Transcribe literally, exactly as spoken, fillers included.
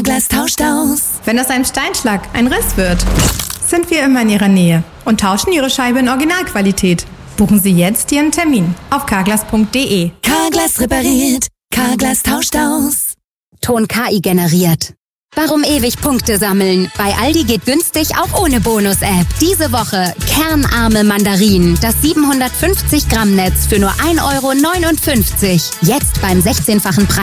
Carglass tauscht aus. Wenn aus einem Steinschlag ein Riss wird, sind wir immer in Ihrer Nähe und tauschen Ihre Scheibe in Originalqualität. Buchen Sie jetzt Ihren Termin auf carglass punkt de. Carglass repariert. Carglass tauscht aus. Ton K I generiert. Warum ewig Punkte sammeln? Bei Aldi geht günstig auch ohne Bonus-App. Diese Woche kernarme Mandarinen. Das siebenhundertfünfzig Gramm Netz für nur ein Euro neunundfünfzig. Jetzt beim sechzehnfachen Preis.